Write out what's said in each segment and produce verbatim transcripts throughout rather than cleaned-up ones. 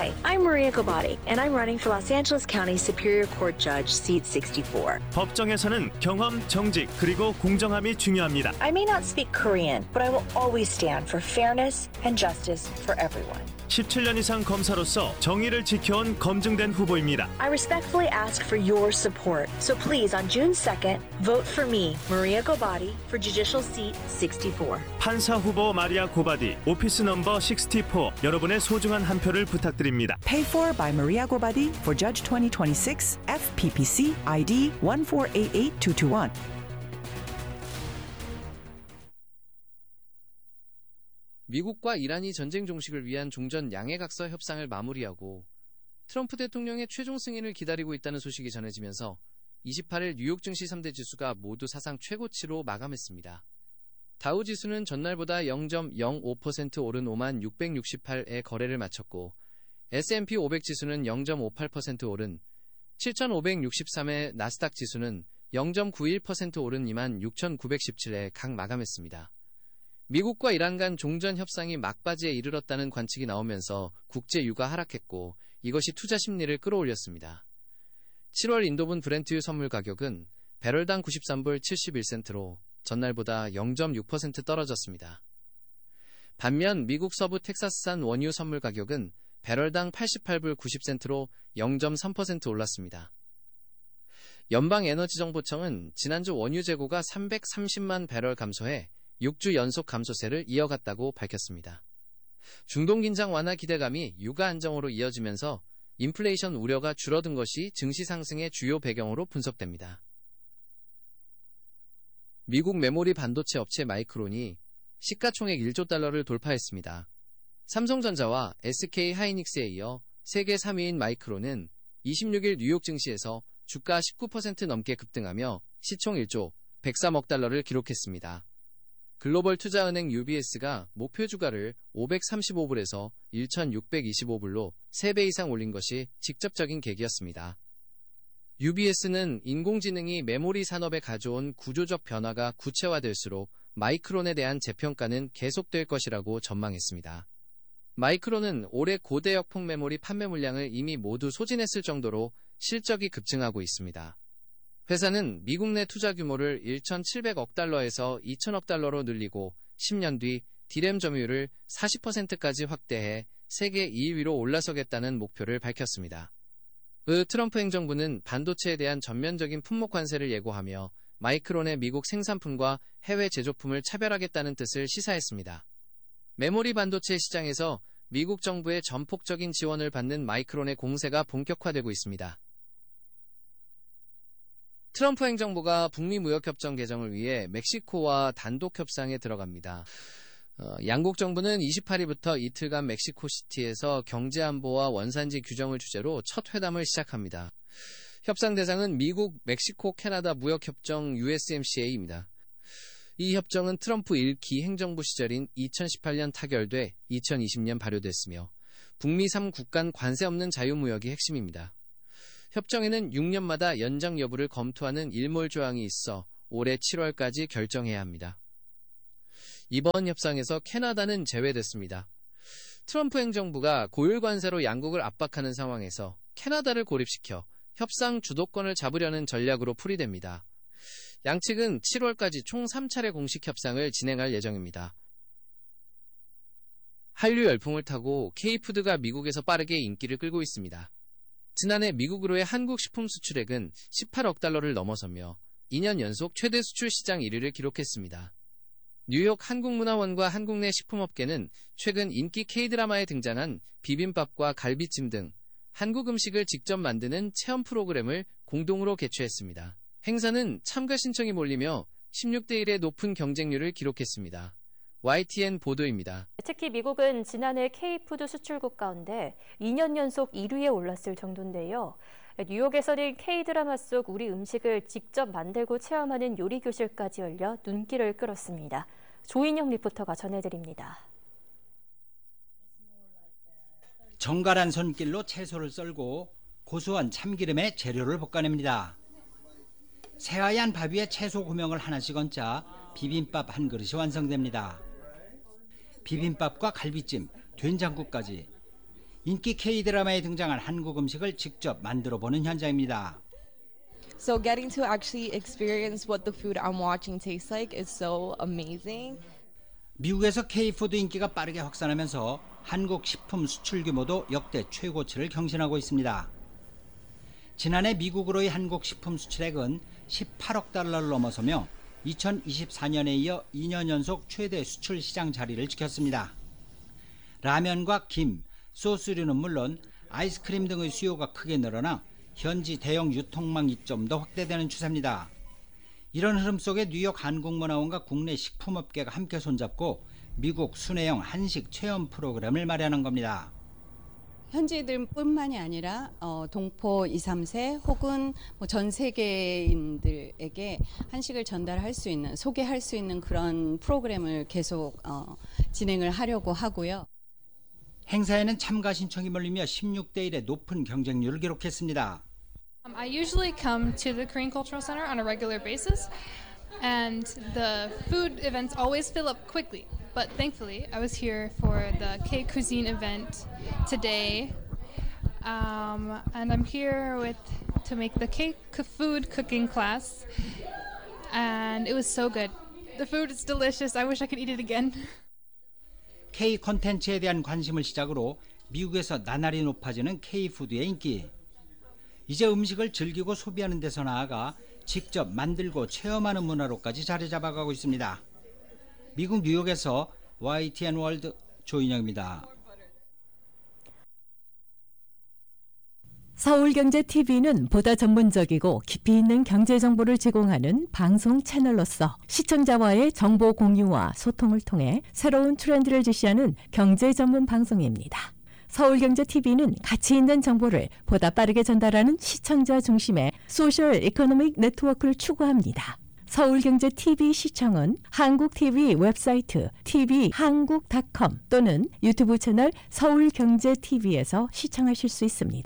Hi, I'm Maria Gobati, and I'm running for Los Angeles County Superior Court Judge, seat sixty-four. 법정에서는 경험, 정직, 그리고 공정함이 중요합니다. I may not speak Korean, but I will always stand for fairness and justice for everyone. 십칠 년 이상 검사로서 정의를 지켜온 검증된 후보입니다. I respectfully ask for your support. So please, on June second, vote for me, Maria Gobati, for Judicial Seat sixty-four. 판사 후보 마리아 고바디, 오피스 넘버 육십사. 여러분의 소중한 한 표를 부탁드립니다. Paid for by Maria Gobadi for Judge twenty twenty-six, F P P C I D one four eight eight two two one. 미국과 이란이 전쟁 종식을 위한 종전 양해각서 협상을 마무리하고 트럼프 대통령의 최종 승인을 기다리고 있다는 소식이 전해지면서 이십팔 일 뉴욕 증시 삼 대 지수가 모두 사상 최고치로 마감했습니다. 다우 지수는 전날보다 영 점 영오 퍼센트 오른 오만 육백육십팔에 거래를 마쳤고 에스 앤 피 오백 지수는 영 점 오팔 퍼센트 오른 칠천오백육십삼에 나스닥 지수는 영 점 구일 퍼센트 오른 이만 육천구백십칠에 각 마감했습니다. 미국과 이란 간 종전 협상이 막바지에 이르렀다는 관측이 나오면서 국제유가 하락했고 이것이 투자 심리를 끌어올렸습니다. 칠월 인도분 브렌트유 선물 가격은 배럴당 구십삼 불 칠십일 센트로 전날보다 영 점 육 퍼센트 떨어졌습니다. 반면 미국 서부 텍사스산 원유 선물 가격은 배럴당 팔십팔 불 구십 센트로 영 점 삼 퍼센트 올랐습니다. 연방에너지정보청은 지난주 원유 재고가 삼백삼십만 배럴 감소해 육 주 연속 감소세를 이어갔다고 밝혔습니다. 중동 긴장 완화 기대감이 유가 안정으로 이어지면서 인플레이션 우려가 줄어든 것이 증시 상승의 주요 배경으로 분석됩니다. 미국 메모리 반도체 업체 마이크론이 시가총액 일조 달러를 돌파했습니다. 삼성전자와 에스케이 하이닉스에 이어 세계 삼 위인 마이크론은 이십육 일 뉴욕 증시에서 주가 십구 퍼센트 넘게 급등하며 시총 일조 백삼억 달러를 기록했습니다. 글로벌 투자은행 유비에스가 목표 주가를 오백삼십오 불에서 천육백이십오 불로 세 배 이상 올린 것이 직접적인 계기였습니다. 유비에스는 인공지능이 메모리 산업에 가져온 구조적 변화가 구체화될수록 마이크론에 대한 재평가는 계속될 것이라고 전망했습니다. 마이크론은 올해 고대역폭 메모리 판매 물량을 이미 모두 소진했을 정도로 실적이 급증하고 있습니다. 회사는 미국 내 투자 규모를 천칠백억 달러에서 이천억 달러로 늘리고 십 년 뒤 디램 점유율을 사십 퍼센트까지 확대해 세계 이 위로 올라서겠다는 목표를 밝혔습니다. 의 트럼프 행정부는 반도체에 대한 전면적인 품목 관세를 예고하며 마이크론의 미국 생산품과 해외 제조품을 차별하겠다는 뜻을 시사했습니다. 메모리 반도체 시장에서 미국 정부의 전폭적인 지원을 받는 마이크론의 공세가 본격화되고 있습니다. 트럼프 행정부가 북미 무역협정 개정을 위해 멕시코와 단독 협상에 들어갑니다. 어, 양국 정부는 이십팔 일부터 이틀간 멕시코시티에서 경제안보와 원산지 규정을 주제로 첫 회담을 시작합니다. 협상 대상은 미국, 멕시코, 캐나다 무역협정 유 에스 엠 씨 에이입니다. 이 협정은 트럼프 일 기 행정부 시절인 이천십팔 년 타결돼 이천이십 년 발효됐으며 북미 삼 국 간 관세 없는 자유무역이 핵심입니다. 협정에는 육 년마다 연장 여부를 검토하는 일몰 조항이 있어 올해 칠월까지 결정해야 합니다. 이번 협상에서 캐나다는 제외됐습니다. 트럼프 행정부가 고율 관세로 양국을 압박하는 상황에서 캐나다를 고립시켜 협상 주도권을 잡으려는 전략으로 풀이됩니다. 양측은 칠월까지 총 삼 차례 공식 협상을 진행할 예정입니다. 한류 열풍을 타고 K푸드가 미국에서 빠르게 인기를 끌고 있습니다. 지난해 미국으로의 한국 식품 수출액은 십팔억 달러를 넘어서며 이 년 연속 최대 수출 시장 일 위를 기록했습니다. 뉴욕 한국문화원과 한국 내 식품업계는 최근 인기 K드라마에 등장한 비빔밥과 갈비찜 등 한국 음식을 직접 만드는 체험 프로그램을 공동으로 개최했습니다. 행사는 참가 신청이 몰리며 십육 대 일의 높은 경쟁률을 기록했습니다. 와이 티 엔 보도입니다. 특히 미국은 지난해 K푸드 수출국 가운데 이 년 연속 일 위에 올랐을 정도인데요. 뉴욕에서는 K드라마 속 우리 음식을 직접 만들고 체험하는 요리 교실까지 열려 눈길을 끌었습니다. 조인영 리포터가 전해드립니다. 정갈한 손길로 채소를 썰고 고소한 참기름에 재료를 볶아냅니다. 새하얀 밥 위에 채소 고명을 하나씩 얹자 비빔밥 한 그릇이 완성됩니다. 비빔밥과 갈비찜, 된장국까지 인기 K-드라마에 등장한 한국 음식을 직접 만들어 보는 현장입니다. So getting to actually experience what the food I'm watching tastes like is so amazing. 미국에서 K-푸드 인기가 빠르게 확산하면서 한국 식품 수출 규모도 역대 최고치를 경신하고 있습니다. 지난해 미국으로의 한국 식품 수출액은 십팔억 달러를 넘어서며 이천이십사 년에 이어 이 년 연속 최대 수출 시장 자리를 지켰습니다. 라면과 김, 소스류는 물론 아이스크림 등의 수요가 크게 늘어나 현지 대형 유통망 이점도 확대되는 추세입니다. 이런 흐름 속에 뉴욕 한국문화원과 국내 식품업계가 함께 손잡고 미국 순회형 한식 체험 프로그램을 마련한 겁니다. 현지인들뿐만이 아니라 어, 동포 이, 삼 세 혹은 뭐 전 세계인들에게 한식을 전달할 수 있는, 소개할 수 있는 그런 프로그램을 계속 어, 진행을 하려고 하고요. 행사에는 참가 신청이 몰리며 십육 대 일의 높은 경쟁률을 기록했습니다. Um, I usually come to the Korean Cultural Center on a regular basis, and the food events always fill up quickly. But thankfully, I was here for the K-Cuisine event today, um, and I'm here with to make the K-food cooking class, and it was so good. The food is delicious. I wish I could eat it again. K 콘텐츠에 대한 관심을 시작으로 미국에서 나날이 높아지는 K-푸드의 인기. 이제 음식을 즐기고 소비하는 데서 나아가 직접 만들고 체험하는 문화로까지 자리 잡아가고 있습니다. 미국 뉴욕에서 와이티엔 월드 조인영입니다. 서울경제티비는 보다 전문적이고 깊이 있는 경제 정보를 제공하는 방송 채널로서 시청자와의 정보 공유와 소통을 통해 새로운 트렌드를 제시하는 경제 전문 방송입니다. 서울경제티비는 가치 있는 정보를 보다 빠르게 전달하는 시청자 중심의 소셜 이코노믹 네트워크를 추구합니다. 서울경제티비 시청은 한국티비 웹사이트 티비한국 닷컴 또는 유튜브 채널 서울경제티비에서 시청하실 수 있습니다.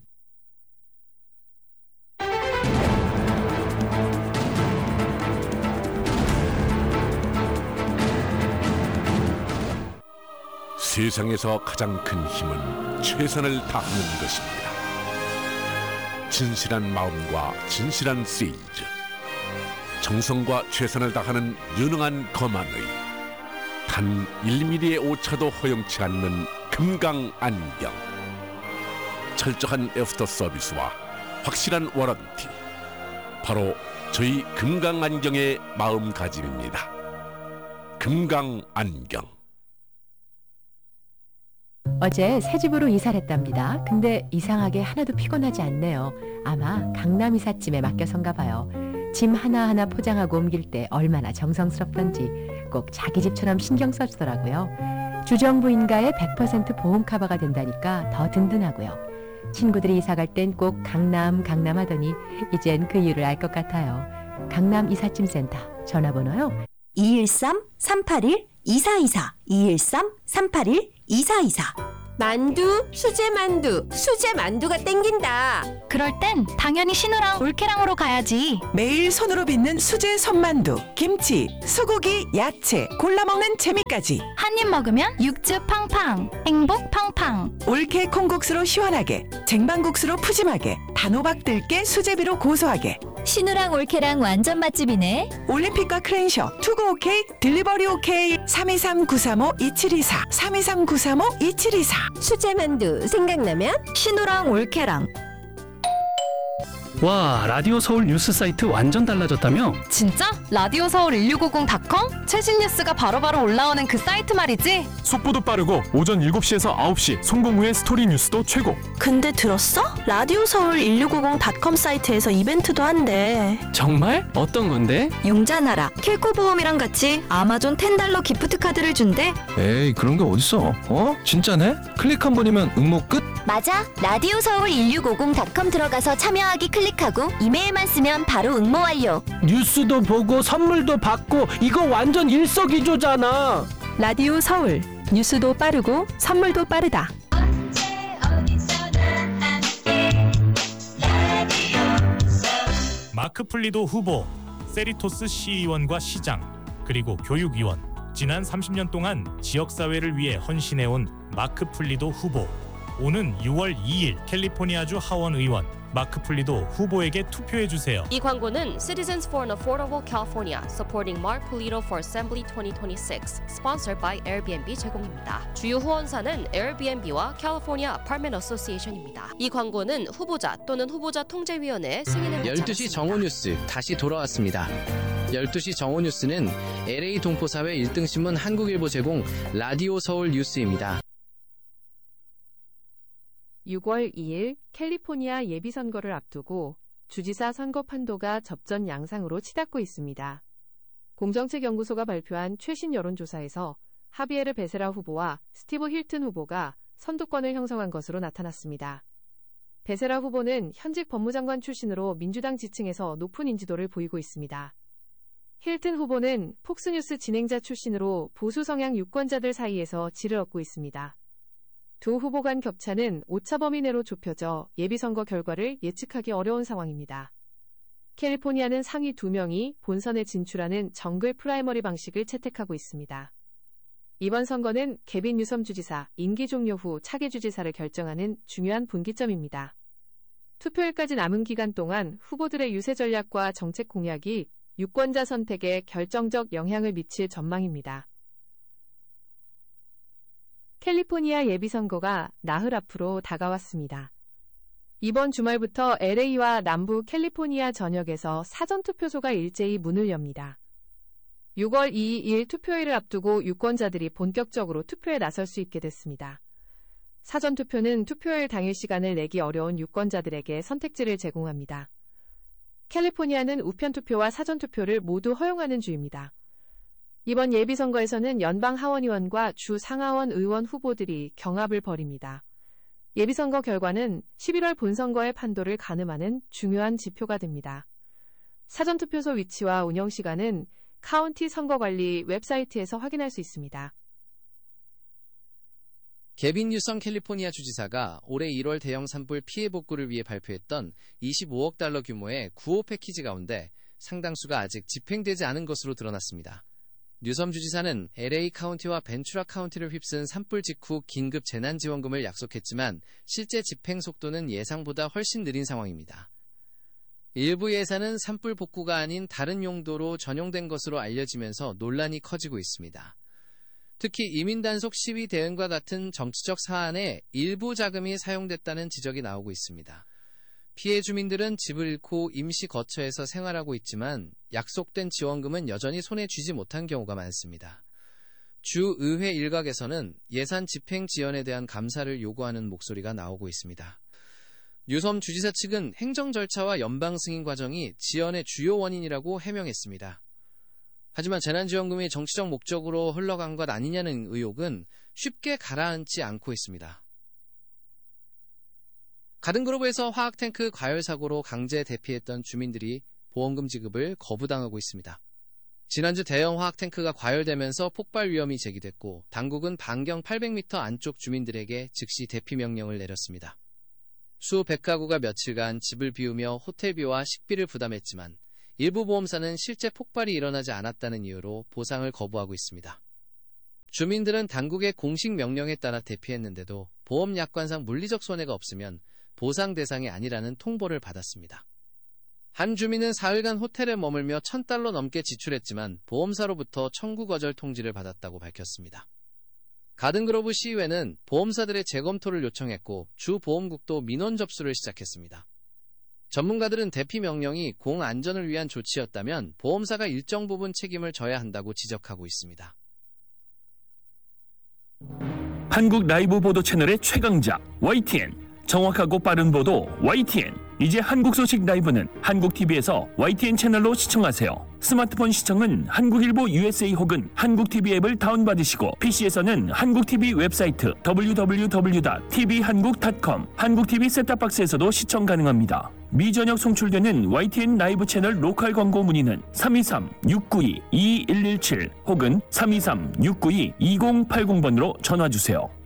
세상에서 가장 큰 힘은 최선을 다하는 것입니다. 진실한 마음과 진실한 세일즈, 정성과 최선을 다하는 유능한 검안의 단 일 밀리미터의 오차도 허용치 않는 금강안경, 철저한 애프터 서비스와 확실한 워런티, 바로 저희 금강안경의 마음가짐입니다. 금강안경. 어제 새 집으로 이사를 했답니다. 근데 이상하게 하나도 피곤하지 않네요. 아마 강남 이삿짐에 맡겨선가 봐요. 짐 하나하나 포장하고 옮길 때 얼마나 정성스럽던지 꼭 자기 집처럼 신경 써주더라고요. 주정부인가의 백 퍼센트 보험 커버가 된다니까 더 든든하고요. 친구들이 이사 갈 땐 꼭 강남 강남 하더니 이젠 그 이유를 알 것 같아요. 강남 이삿짐 센터 전화번호요. 이일삼 삼팔일 이사이사 이일삼 삼팔일 이사이사. 만두, 수제 만두, 수제 만두가 땡긴다. 그럴 땐 당연히 신우랑 올케랑으로 가야지. 매일 손으로 빚는 수제 손만두, 김치, 소고기, 야채, 골라 먹는 재미까지. 한 입 먹으면 육즙 팡팡, 행복 팡팡. 올케 콩국수로 시원하게, 쟁반국수로 푸짐하게, 단호박 들깨 수제비로 고소하게. 신우랑 올케랑 완전 맛집이네. 올림픽과 크랜셔, 투고 오케이, 딜리버리 오케이. 삼이삼 구삼오 이칠이사 삼이삼 구삼오 이칠이사. 수제만두 생각나면 신우랑 올케랑. 와, 라디오 서울 뉴스 사이트 완전 달라졌다며? 진짜? 라디오 서울 일육오공 닷컴? 최신 뉴스가 바로바로 올라오는 그 사이트 말이지? 속보도 빠르고 오전 일곱 시에서 아홉 시 송봉우의 스토리 뉴스도 최고. 근데 들었어? 라디오 서울 일육오공 닷컴 사이트에서 이벤트도 한대. 정말? 어떤 건데? 용자나라, 킬코보험이랑 같이 아마존 텐 달러 기프트 카드를 준대. 에이, 그런 게 어딨어? 어? 진짜네? 클릭 한 번이면 응모 끝? 맞아. 라디오 서울 일육오공 닷컴 들어가서 참여하기 클릭하고 이메일만 쓰면 바로 응모 완료. 뉴스도 보고 선물도 받고 이거 완전 일석이조잖아. 라디오 서울, 뉴스도 빠르고 선물도 빠르다. 마크 플리도 후보, 세리토스 시의원과 시장, 그리고 교육위원, 지난 삼십 년 동안 지역사회를 위해 헌신해온 마크 플리도 후보. 오는 유월 이일 캘리포니아주 하원 의원 마크 플리도 후보에게 투표해주세요. 이 광고는 Citizens for an Affordable California supporting Mark Polito for Assembly twenty twenty-six sponsored by 에어비앤비 제공입니다. 주요 후원사는 에어비앤비와 캘리포니아 아파트먼트 어소시에이션입니다. 이 광고는 후보자 또는 후보자 통제위원회 승인을 받지 열두 시 정오 뉴스 다시 돌아왔습니다. 열두 시 정오 뉴스는 엘에이 동포사회 일 등 신문 한국일보 제공 라디오 서울 뉴스입니다. 유월 이일 캘리포니아 예비선거를 앞두고 주지사 선거 판도가 접전 양상으로 치닫고 있습니다. 공정책연구소가 발표한 최신 여론조사에서 하비에르 베세라 후보와 스티브 힐튼 후보가 선두권을 형성한 것으로 나타났습니다. 베세라 후보는 현직 법무장관 출신으로 민주당 지층에서 높은 인지도를 보이고 있습니다. 힐튼 후보는 폭스뉴스 진행자 출신으로 보수 성향 유권자들 사이에서 지를 얻고 있습니다. 두 후보 간 격차는 오차 범위 내로 좁혀져 예비선거 결과를 예측하기 어려운 상황입니다. 캘리포니아는 상위 두 명이 본선에 진출하는 정글 프라이머리 방식을 채택하고 있습니다. 이번 선거는 개빈 뉴섬 주지사 임기 종료 후 차기 주지사를 결정하는 중요한 분기점입니다. 투표일까지 남은 기간 동안 후보들의 유세 전략과 정책 공약이 유권자 선택에 결정적 영향을 미칠 전망입니다. 캘리포니아 예비선거가 나흘 앞으로 다가왔습니다. 이번 주말부터 엘에이와 남부 캘리포니아 전역에서 사전투표소가 일제히 문을 엽니다. 유월 이일 투표일을 앞두고 유권자들이 본격적으로 투표에 나설 수 있게 됐습니다. 사전투표는 투표일 당일 시간을 내기 어려운 유권자들에게 선택지를 제공합니다. 캘리포니아는 우편투표와 사전투표를 모두 허용하는 주입니다. 이번 예비선거에서는 연방 하원의원과 주 상하원 의원 후보들이 경합을 벌입니다. 예비선거 결과는 십일월 본선거의 판도를 가늠하는 중요한 지표가 됩니다. 사전투표소 위치와 운영시간은 카운티 선거관리 웹사이트에서 확인할 수 있습니다. 개빈 뉴섬 캘리포니아 주지사가 올해 일월 대형 산불 피해 복구를 위해 발표했던 이십오억 달러 규모의 구호 패키지 가운데 상당수가 아직 집행되지 않은 것으로 드러났습니다. 뉴섬 주지사는 엘에이 카운티와 벤츄라 카운티를 휩쓴 산불 직후 긴급 재난지원금을 약속했지만 실제 집행 속도는 예상보다 훨씬 느린 상황입니다. 일부 예산은 산불 복구가 아닌 다른 용도로 전용된 것으로 알려지면서 논란이 커지고 있습니다. 특히 이민단속 시위 대응과 같은 정치적 사안에 일부 자금이 사용됐다는 지적이 나오고 있습니다. 피해 주민들은 집을 잃고 임시 거처에서 생활하고 있지만 약속된 지원금은 여전히 손에 쥐지 못한 경우가 많습니다. 주 의회 일각에서는 예산 집행 지연에 대한 감사를 요구하는 목소리가 나오고 있습니다. 뉴섬 주지사 측은 행정 절차와 연방 승인 과정이 지연의 주요 원인이라고 해명했습니다. 하지만 재난지원금이 정치적 목적으로 흘러간 것 아니냐는 의혹은 쉽게 가라앉지 않고 있습니다. 가든그로브에서 화학탱크 과열 사고로 강제 대피했던 주민들이 보험금 지급을 거부당하고 있습니다. 지난주 대형 화학탱크가 과열되면서 폭발 위험이 제기됐고 당국은 반경 팔백 미터 안쪽 주민들에게 즉시 대피 명령을 내렸습니다. 수백 가구가 며칠간 집을 비우며 호텔비와 식비를 부담했지만 일부 보험사는 실제 폭발이 일어나지 않았다는 이유로 보상을 거부하고 있습니다. 주민들은 당국의 공식 명령에 따라 대피했는데도 보험 약관상 물리적 손해가 없으면 보상 대상이 아니라는 통보를 받았습니다. 한 주민은 사흘간 호텔에 머물며 천 달러 넘게 지출했지만 보험사로부터 청구 거절 통지를 받았다고 밝혔습니다. 가든그로브 시의회는 보험사들의 재검토를 요청했고 주 보험국도 민원 접수를 시작했습니다. 전문가들은 대피 명령이 공안전을 위한 조치였다면 보험사가 일정 부분 책임을 져야 한다고 지적하고 있습니다. 한국 라이브 보도 채널의 최강자 와이티엔, 정확하고 빠른 보도 와이티엔. 이제 한국 소식 라이브는 한국티비에서 와이티엔 채널로 시청하세요. 스마트폰 시청은 한국일보 유에스에이 혹은 한국티비 앱을 다운받으시고 피시에서는 한국티비 웹사이트 더블유 더블유 더블유 닷 티비한국 닷 컴, 한국티비 셋탑박스에서도 시청 가능합니다. 미전역 송출되는 와이티엔 라이브 채널 로컬 광고 문의는 삼이삼 육구이 이일일칠 혹은 삼이삼 육구이 이공팔공 번으로 전화주세요.